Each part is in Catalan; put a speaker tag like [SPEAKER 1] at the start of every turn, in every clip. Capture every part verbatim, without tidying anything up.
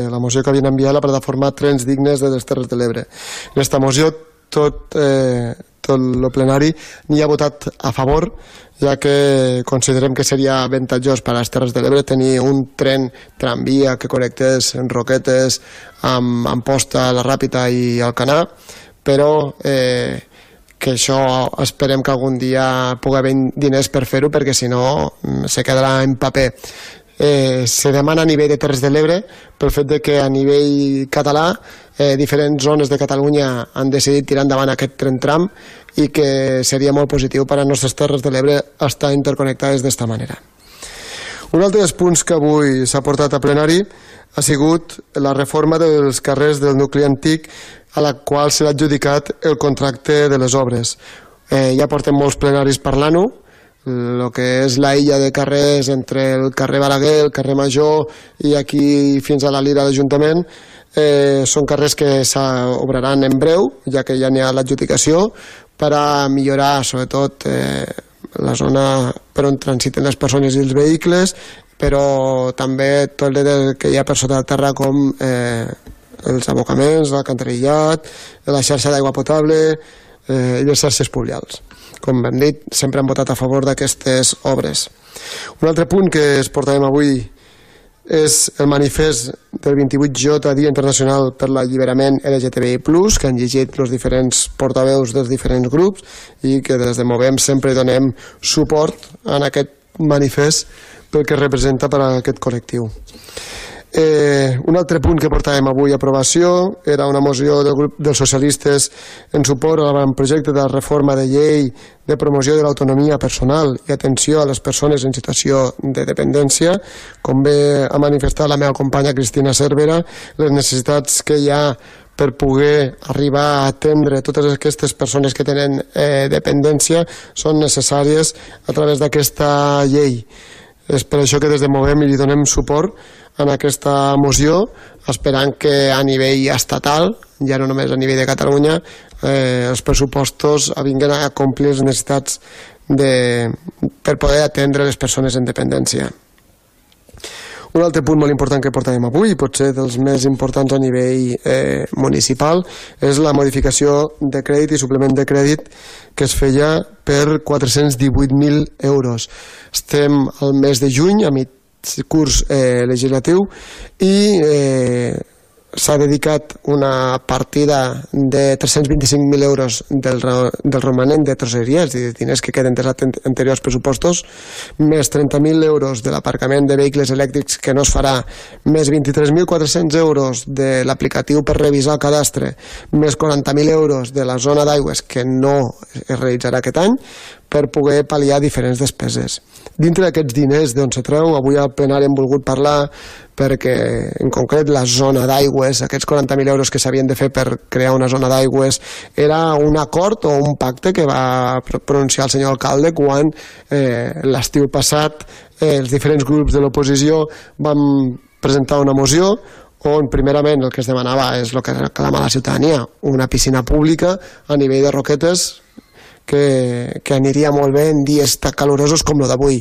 [SPEAKER 1] la moció que havien enviat la plataforma Trens Dignes de les Terres de l'Ebre. En aquesta moció tot, eh, tot el plenari n'hi ha votat a favor, ja que considerem que seria avantatjós per a les Terres de l'Ebre tenir un tren tramvia que connectés en Roquetes amb Amposta, la Ràpita i Alcanar, però eh, que això esperem que algun dia pugui haver diners per fer-ho, perquè si no se quedarà en paper. Eh, se demana a nivell de Terres de l'Ebre pel fet de que a nivell català eh, diferents zones de Catalunya han decidit tirar endavant aquest tren tram i que seria molt positiu per a les nostres Terres de l'Ebre estar interconnectades d'esta manera. Un altre dels punts que avui s'ha portat a plenari ha sigut la reforma dels carrers del nucli antic, a la qual s'ha adjudicat el contracte de les obres. Eh, ja portem molts plenaris parlant-ho, el que és la illa de carrers entre el carrer Balaguer, el carrer Major i aquí fins a la Lira de l'Ajuntament, eh, són carrers que s'obraran en breu, ja que ja n'hi ha l'adjudicació, per a millorar sobretot eh, la zona per on transiten les persones i els vehicles, però també tot el que hi ha per sota de terra, com eh, els abocaments, l'alcantarillat, la xarxa d'aigua potable eh, i les xarxes pluvials. Com hem dit, sempre hem votat a favor d'aquestes obres. Un altre punt que es portarem avui és el manifest del vint-i-vuit J, Dia Internacional per l'Alliberament L G T B I plus, que han llegit els diferents portaveus dels diferents grups i que des de Movem sempre donem suport en aquest manifest pel que representa per a aquest col·lectiu. Eh, un altre punt que portàvem avui a aprovació era una moció del grup dels socialistes en suport a l'avantprojecte de reforma de llei de promoció de l'autonomia personal i atenció a les persones en situació de dependència. Com bé ha manifestat la meva companya Cristina Cervera, les necessitats que hi ha per poder arribar a atendre totes aquestes persones que tenen eh, dependència són necessàries a través d'aquesta llei. És per això que des de Movem li donem suport en aquesta moció, esperant que a nivell estatal, ja no només a nivell de Catalunya, eh, els pressupostos vinguin a complir les necessitats de, per poder atendre les persones en dependència. Un altre punt molt important que portàvem avui, potser dels més importants a nivell eh, municipal, és la modificació de crèdit i suplement de crèdit que es feia per quatre-cents divuit mil euros. Estem al mes de juny, a mig curs eh, legislatiu, i eh, s'ha dedicat una partida de tres-cents vint-i-cinc mil euros del, del romanent de tresoreria, és a dir, diners que queden dels anteriors pressupostos, més trenta mil euros de l'aparcament de vehicles elèctrics que no es farà, més vint-i-tres mil quatre-cents euros de l'aplicatiu per revisar el cadastre, més quaranta mil euros de la zona d'aigües que no es realitzarà aquest any, per poder pal·liar diferents despeses. Dintre d'aquests diners d'on se treu, avui al plenari hem volgut parlar perquè, en concret, la zona d'aigües, aquests quaranta mil euros que s'havien de fer per crear una zona d'aigües, era un acord o un pacte que va pronunciar el senyor alcalde quan eh, l'estiu passat eh, els diferents grups de l'oposició vam presentar una moció on primerament el que es demanava és el que reclama la ciutadania, una piscina pública a nivell de Roquetes que, que aniria molt bé en dies tan calorosos com el d'avui.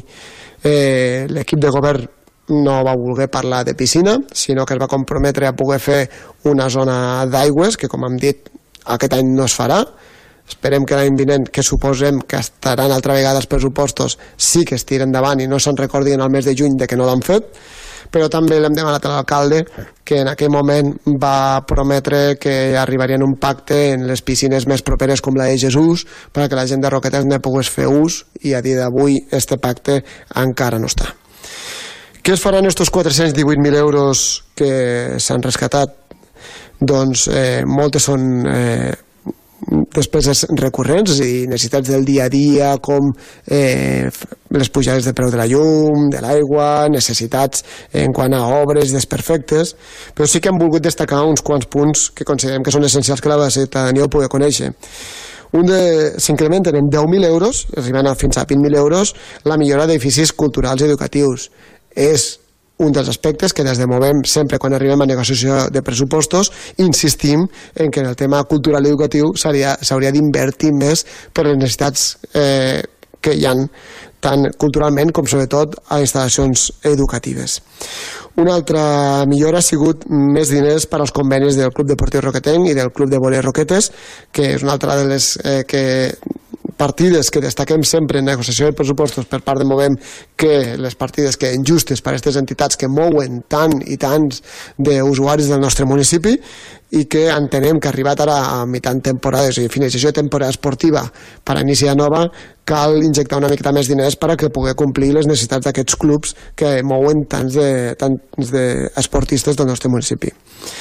[SPEAKER 1] Eh, l'equip de govern no va voler parlar de piscina, sinó que es va comprometre a poder fer una zona d'aigües, que com hem dit aquest any no es farà. Esperem que l'any vinent, que suposem que estaran altra vegada els pressupostos, sí que es tiren endavant i no se'n recordin al mes de juny de que no l'han fet, però també l'hem demanat a l'alcalde que en aquell moment va prometre que arribarien un pacte en les piscines més properes com la de Jesús perquè la gent de Roquetes ne pogués fer ús, i a dia d'avui este pacte encara no està. Què es farà en aquests quatre-cents divuit mil euros que s'han rescatat? Doncs eh, moltes són eh, despeses recurrents i necessitats del dia a dia, com eh, les pujades de preu de la llum, de l'aigua, necessitats en quant a obres desperfectes, però sí que hem volgut destacar uns quants punts que considerem que són essencials que la ciutadania ho pugui conèixer. Un de, s'incrementen en deu mil euros, arribant a fins a vint mil euros, la millora d'edificis culturals i educatius. És un dels aspectes que des de Movem, sempre quan arribem a negociació de pressupostos, insistim en que en el tema cultural i educatiu s'hauria d'invertir més per les necessitats eh, que hi ha tant culturalment com sobretot a instal·lacions educatives. Una altra millora ha sigut més diners per als convenis del Club Deportiu Roquetenc i del Club de Vòlei Roquetes, que és una altra de les eh, que partides que destaquem sempre en negociació de pressupostos per part de Movem, que les partides que injustes per a aquestes entitats que mouen tant i tants d'usuaris del nostre municipi i que entenem que arribat ara a mitjan temporada, és a dir, finalització de temporada esportiva per a inici de nova, cal injectar una miqueta més diners per a que pugui complir les necessitats d'aquests clubs que mouen tants de, tants d'esportistes del nostre municipi.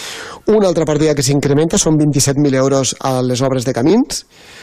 [SPEAKER 1] Una altra partida que s'incrementa són vint-i-set mil euros a les obres de camins.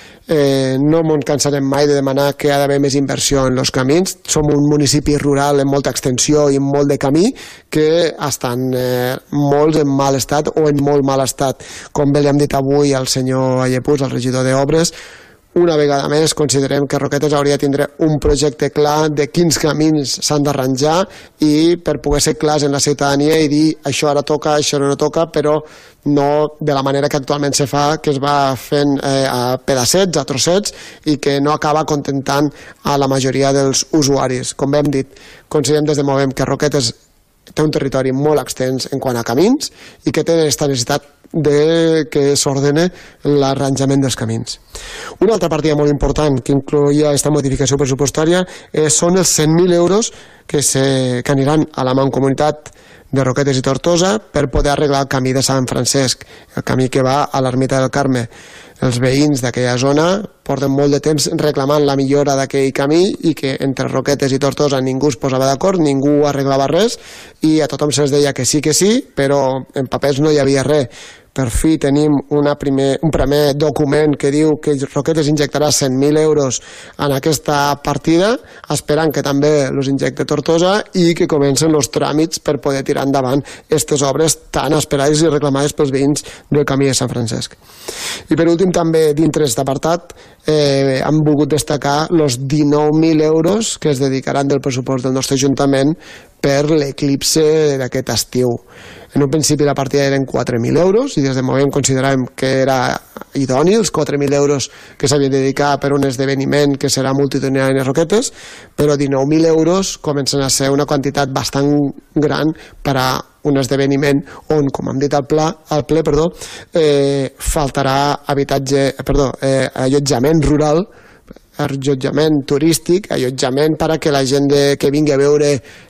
[SPEAKER 1] Eh, no ens cansarem mai de demanar que hi ha d'haver més inversió en els camins. Som un municipi rural amb molta extensió i amb molt de camí que estan eh, molts en mal estat o en molt mal estat, com bé li hem dit avui al senyor Allepús, el regidor d'Obres. Una vegada més considerem que Roquetes hauria de tindre un projecte clar de quins camins s'han d'arranjar i per poder ser clars en la ciutadania i dir això ara toca, això no toca, però no de la manera que actualment se fa, que es va fent eh, a pedacets, a trossets i que no acaba contentant a la majoria dels usuaris. Com hem dit, considerem des de Movem que Roquetes té un territori molt extens en quant a camins i que té aquesta necessitat de que s'ordene l'arranjament dels camins. Una altra partida molt important que incloïa aquesta modificació pressupostària eh, són els cent mil euros que, se, que aniran a la Mancomunitat de Roquetes i Tortosa per poder arreglar el camí de Sant Francesc, el camí que va a l'Ermita del Carme. Els veïns d'aquella zona porten molt de temps reclamant la millora d'aquell camí i que entre Roquetes i Tortosa ningú es posava d'acord, ningú arreglava res i a tothom se'ls deia que sí que sí, però en papers no hi havia res. Per fi tenim una primer, un primer document que diu que Roquetes injectarà cent mil euros en aquesta partida, esperant que també els injecte Tortosa i que comencen els tràmits per poder tirar endavant aquestes obres tan esperades i reclamades pels veïns del camí de Sant Francesc. I per últim també dintre d'aquest apartat eh, hem volgut destacar els dinou mil euros que es dedicaran del pressupost del nostre Ajuntament per l'eclipse d'aquest estiu. En un principi la partida eren quatre mil euros i des de Movem consideràvem que era idoni els quatre mil euros que s'havien de dedicar per un esdeveniment que serà multitudinari a Roquetes, però dinou mil euros comencen a ser una quantitat bastant gran per a un esdeveniment on, com hem dit al, pla, al ple, perdó, eh, faltarà habitatge, perdó, eh, allotjament rural, allotjament turístic, allotjament per a que la gent de, que vingui a veure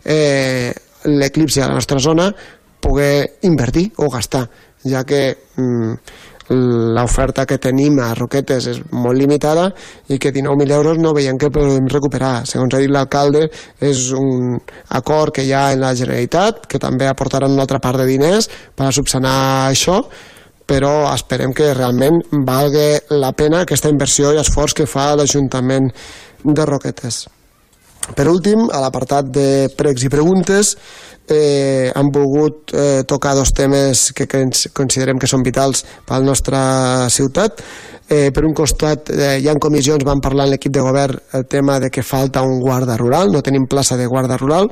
[SPEAKER 1] eh, l'eclipsi a la nostra zona poder invertir o gastar, ja que mm, l'oferta que tenim a Roquetes és molt limitada i que dinou mil euros no veiem que podem recuperar. Segons ha dit l'alcalde, és un acord que hi ha en la Generalitat, que també aportaran una altra part de diners per a subsanar això, però esperem que realment valgui la pena aquesta inversió i esforç que fa l'Ajuntament de Roquetes. Per últim, a l'apartat de pregs i preguntes, eh, hem volgut eh, tocar dos temes que considerem que són vitals per a la nostra ciutat. Eh, per un costat, eh, ja en comissions van parlar en l'equip de govern el tema de que falta un guarda rural, no tenim plaça de guarda rural,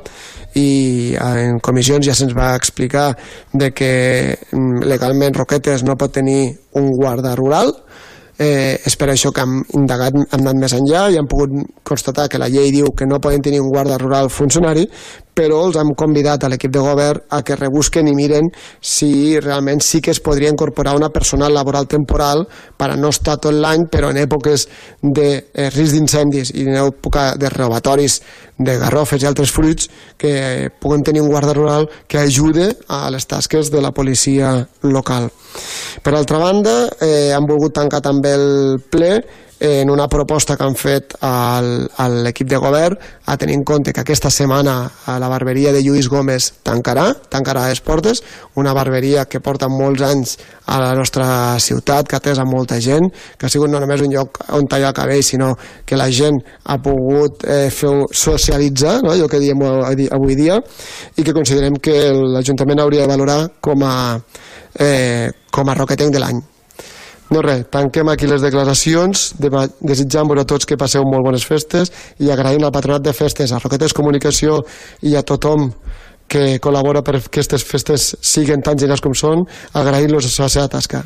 [SPEAKER 1] i eh, en comissions ja se'ns va explicar de que legalment Roquetes no pot tenir un guarda rural. Eh, és per això que hem indagat, hem anat més enllà i hem pogut constatar que la llei diu que no poden tenir un guarda rural funcionari, però els hem convidat a l'equip de govern a que rebusquen i miren si realment sí que es podria incorporar una persona laboral temporal per a no estar tot l'any, però en èpoques de eh, risc d'incendis i en època de robatoris de garrofes i altres fruits, que puguen tenir un guarda rural que ajude a les tasques de la policia local. Per altra banda, eh, hem volgut tancar també el ple en una proposta que han fet al, a l'equip de govern, a tenir en compte que aquesta setmana a la barberia de Lluís Gómez tancarà, tancarà les portes, una barberia que porta molts anys a la nostra ciutat, que ha atès a molta gent, que ha sigut no només un lloc on tallar el cabell, sinó que la gent ha pogut eh, fer socialitzar, no? Allò que diem avui dia, i que considerem que l'Ajuntament hauria de valorar com a, eh, com a roquetenc de l'any. No res, tanquem aquí les declaracions, desitjant-vos a tots que passeu molt bones festes i agraïm al Patronat de Festes, a Roquetes Comunicació i a tothom que col·labora per que aquestes festes siguin tan generals com són, agraint-los la seva tasca.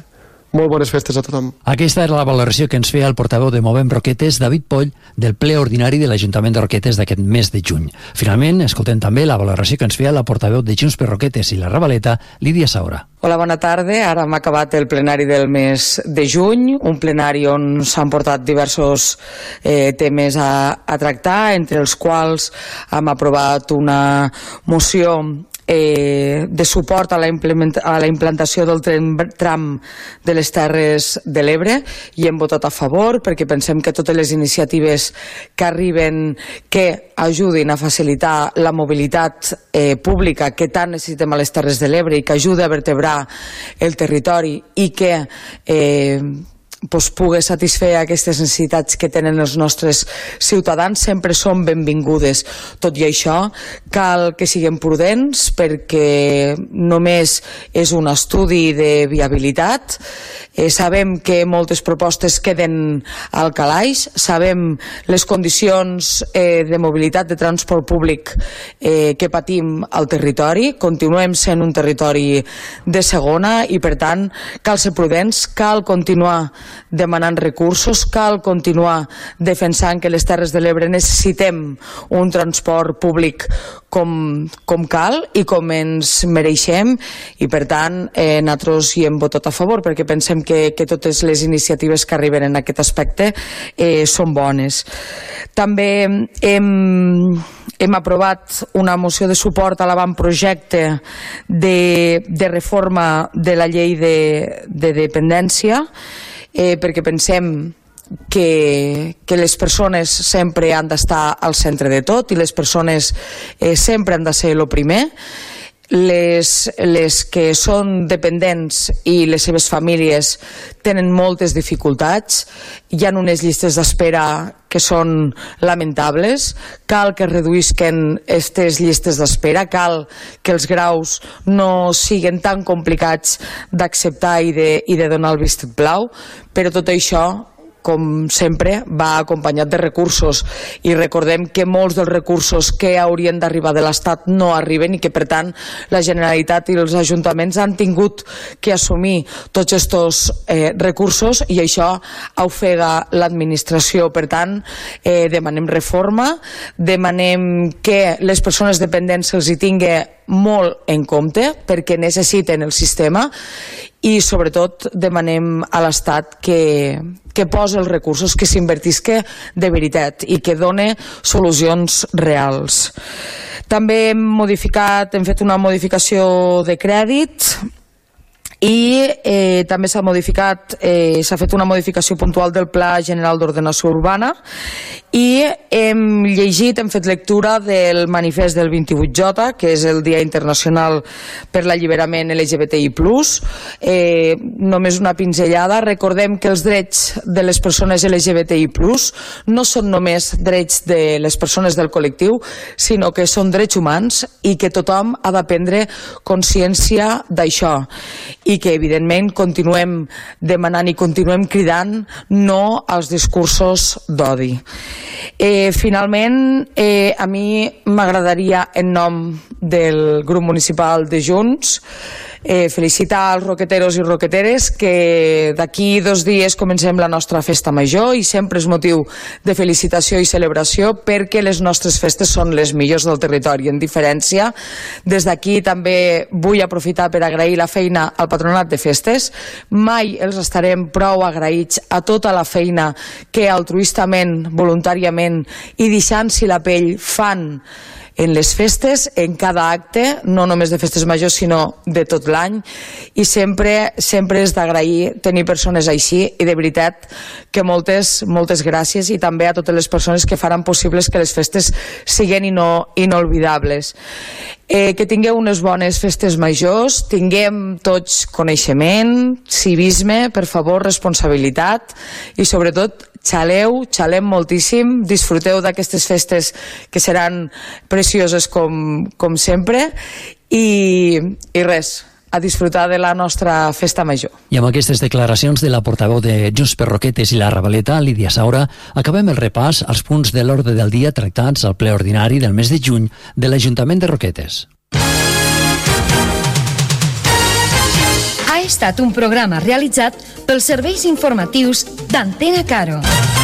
[SPEAKER 1] molt bones festes a tothom.
[SPEAKER 2] Aquesta era la valoració que ens feia el portaveu de Movem Roquetes, David Poll, del ple ordinari de l'Ajuntament de Roquetes d'aquest mes de juny. Finalment, escoltem també la valoració que ens feia la portaveu de Junts per Roquetes i la Ravaleta, Lídia Saura.
[SPEAKER 3] Hola, bona tarda. Ara hem acabat el plenari del mes de juny, un plenari on s'han portat diversos eh, temes a, a tractar, entre els quals hem aprovat una moció Eh, de suport a la, a la implantació del tren tram de les Terres de l'Ebre, i hem votat a favor perquè pensem que totes les iniciatives que arriben que ajudin a facilitar la mobilitat eh, pública que tant necessitem a les Terres de l'Ebre i que ajuda a vertebrar el territori i que eh, pues, pugui satisfer aquestes necessitats que tenen els nostres ciutadans sempre són benvingudes. Tot i això, cal que siguem prudents perquè només és un estudi de viabilitat. Eh, sabem que moltes propostes queden al calaix, sabem les condicions eh, de mobilitat de transport públic eh, que patim al territori. Continuem sent un territori de segona i, per tant, cal ser prudents, cal continuar demanant recursos, cal continuar defensant que les Terres de l'Ebre necessitem un transport públic com, com cal i com ens mereixem, i per tant eh, nosaltres hi hem votat a favor perquè pensem que, que totes les iniciatives que arriben en aquest aspecte eh, són bones. També hem hem aprovat una moció de suport a l'avantprojecte de, de reforma de la llei de, de dependència, eh, perquè pensem que, que les persones sempre han d'estar al centre de tot i les persones eh, sempre han de ser el primer. Les, les que són dependents i les seves famílies tenen moltes dificultats, hi ha unes llistes d'espera que són lamentables, cal que reduïsquen aquestes llistes d'espera, cal que els graus no siguin tan complicats d'acceptar i de, i de donar el vistiplau, però tot això, com sempre, va acompanyat de recursos, i recordem que molts dels recursos que haurien d'arribar de l'Estat no arriben i que, per tant, la Generalitat i els ajuntaments han tingut que assumir tots aquests eh, recursos, i això ofega l'administració. Per tant, eh, demanem reforma, demanem que les persones dependents se'ls hi tingui molt en compte perquè necessiten el sistema, i sobretot demanem a l'Estat que, que posi els recursos, que s'invertisca de veritat i que done solucions reals. També hem modificat, hem fet una modificació de crèdit i eh, també s'ha modificat, eh, s'ha fet una modificació puntual del Pla General d'Ordenació Urbana, i hem llegit, hem fet lectura del manifest del vint-i-vuit J, que és el Dia Internacional per l'Alliberament L G B T I plus. Eh, només una pinzellada. Recordem que els drets de les persones L G B T I plus no són només drets de les persones del col·lectiu, sinó que són drets humans i que tothom ha de prendre consciència d'això, i que evidentment continuem demanant i continuem cridant no als discursos d'odi. Eh, finalment, eh, a mi m'agradaria, en nom del grup municipal de Junts, eh, felicitar els roqueteros i roqueteres, que d'aquí dos dies comencem la nostra festa major, i sempre és motiu de felicitació i celebració perquè les nostres festes són les millors del territori. En diferència, des d'aquí també vull aprofitar per agrair la feina al Patronat de Festes. Mai els estarem prou agraïts a tota la feina que altruistament, voluntàriament i deixant-s'hi la pell fan en les festes, en cada acte, no només de festes majors, sinó de tot l'any, i sempre, sempre és d'agrair tenir persones així, i de veritat que moltes, moltes gràcies, i també a totes les persones que faran possibles que les festes siguin ino, inolvidables. Eh, que tingueu unes bones festes majors, tinguem tots coneixement, civisme, per favor, responsabilitat, i sobretot xaleu, xalem moltíssim, disfruteu d'aquestes festes que seran precioses com, com sempre, i, i res, a disfrutar de la nostra festa major.
[SPEAKER 2] I amb aquestes declaracions de la portaveu de Junts per Roquetes i la Ravaleta, Lídia Saura, acabem el repàs als punts de l'ordre del dia tractats al ple ordinari del mes de juny de l'Ajuntament de Roquetes.
[SPEAKER 4] estat un programa realitzat pels serveis informatius d'Antena Caro.